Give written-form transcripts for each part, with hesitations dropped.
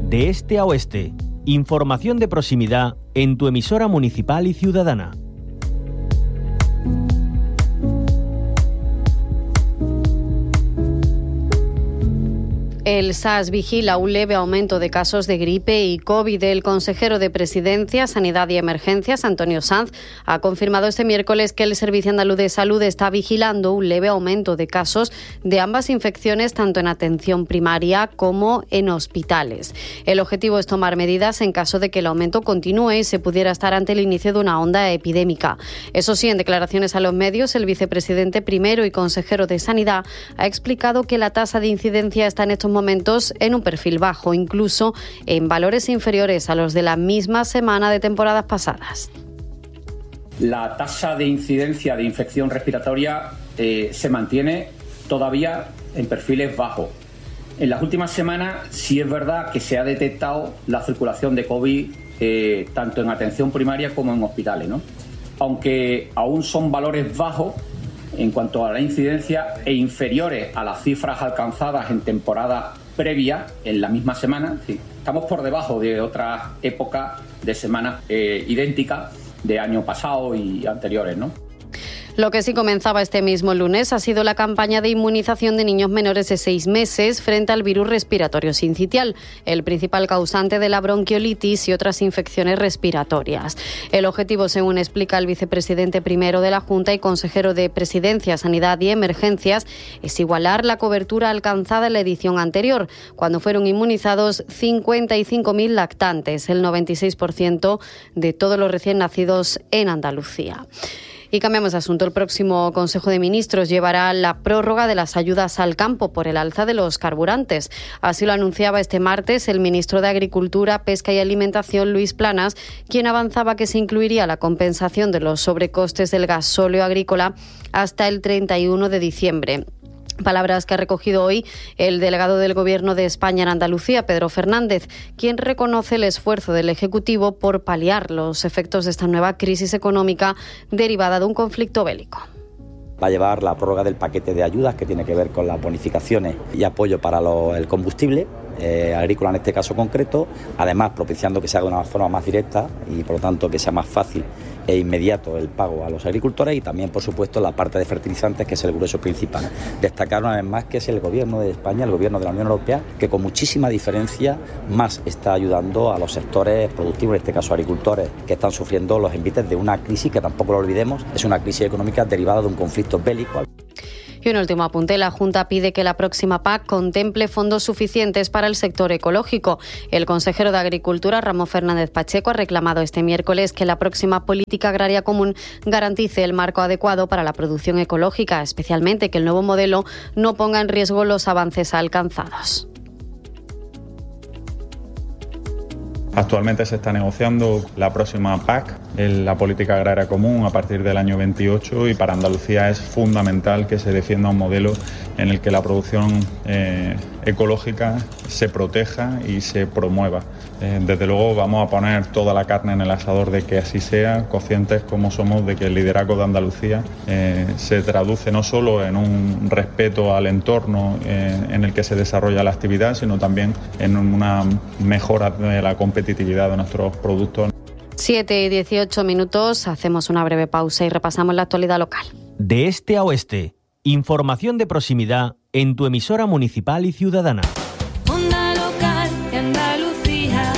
De este a oeste, información de proximidad en tu emisora municipal y ciudadana. El SAS vigila un leve aumento de casos de gripe y COVID. El consejero de Presidencia, Sanidad y Emergencias, Antonio Sanz, ha confirmado este miércoles que el Servicio Andaluz de Salud está vigilando un leve aumento de casos de ambas infecciones, tanto en atención primaria como en hospitales. El objetivo es tomar medidas en caso de que el aumento continúe y se pudiera estar ante el inicio de una onda epidémica. Eso sí, en declaraciones a los medios, el vicepresidente primero y consejero de Sanidad ha explicado que la tasa de incidencia está en estos momentos en un perfil bajo, incluso en valores inferiores a los de la misma semana de temporadas pasadas. La tasa de incidencia de infección respiratoria se mantiene todavía en perfiles bajos. En las últimas semanas sí es verdad que se ha detectado la circulación de COVID tanto en atención primaria como en hospitales, ¿no? Aunque aún son valores bajos en cuanto a la incidencia e inferiores a las cifras alcanzadas en temporada previa en la misma semana. Sí, estamos por debajo de otras épocas de semanas idénticas de año pasado y anteriores, ¿no? Lo que sí comenzaba este mismo lunes ha sido la campaña de inmunización de niños menores de 6 meses frente al virus respiratorio sincitial, el principal causante de la bronquiolitis y otras infecciones respiratorias. El objetivo, según explica el vicepresidente primero de la Junta y consejero de Presidencia, Sanidad y Emergencias, es igualar la cobertura alcanzada en la edición anterior, cuando fueron inmunizados 55.000 lactantes, el 96% de todos los recién nacidos en Andalucía. Y cambiamos de asunto. El próximo Consejo de Ministros llevará la prórroga de las ayudas al campo por el alza de los carburantes. Así lo anunciaba este martes el ministro de Agricultura, Pesca y Alimentación, Luis Planas, quien avanzaba que se incluiría la compensación de los sobrecostes del gasóleo agrícola hasta el 31 de diciembre. Palabras que ha recogido hoy el delegado del Gobierno de España en Andalucía, Pedro Fernández, quien reconoce el esfuerzo del Ejecutivo por paliar los efectos de esta nueva crisis económica derivada de un conflicto bélico. Va a llevar la prórroga del paquete de ayudas que tiene que ver con las bonificaciones y apoyo para el combustible agrícola en este caso concreto, además propiciando que se haga de una forma más directa y por lo tanto que sea más fácil e inmediato el pago a los agricultores, y también por supuesto la parte de fertilizantes, que es el grueso principal. Destacar una vez más que es el Gobierno de España, el Gobierno de la Unión Europea, que con muchísima diferencia más está ayudando a los sectores productivos, en este caso agricultores, que están sufriendo los envites de una crisis que tampoco lo olvidemos, es una crisis económica derivada de un conflicto bélico. Y un último apunte, la Junta pide que la próxima PAC contemple fondos suficientes para el sector ecológico. El consejero de Agricultura, Ramón Fernández Pacheco, ha reclamado este miércoles que la próxima política agraria común garantice el marco adecuado para la producción ecológica, especialmente que el nuevo modelo no ponga en riesgo los avances alcanzados. Actualmente se está negociando la próxima PAC, la política agraria común, a partir del año 28, y para Andalucía es fundamental que se defienda un modelo en el que la producción ecológica se proteja y se promueva. Desde luego vamos a poner toda la carne en el asador de que así sea, conscientes como somos de que el liderazgo de Andalucía se traduce no solo en un respeto al entorno en el que se desarrolla la actividad, sino también en una mejora de la competitividad de nuestros productos. 7:18, hacemos una breve pausa y repasamos la actualidad local. De este a oeste, información de proximidad en tu emisora municipal y ciudadana. Onda local de Andalucía.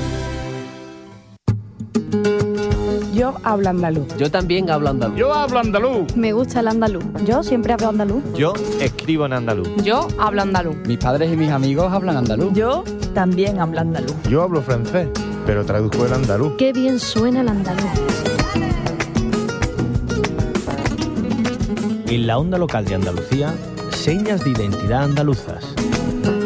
Yo hablo andaluz. Yo también hablo andaluz. Yo hablo andaluz. Me gusta el andaluz. Yo siempre hablo andaluz. Yo escribo en andaluz. Yo hablo andaluz. Mis padres y mis amigos hablan andaluz. Yo también hablo andaluz. Yo hablo francés, pero traduzco el andaluz. Qué bien suena el andaluz. En la onda local de Andalucía, señas de identidad andaluzas.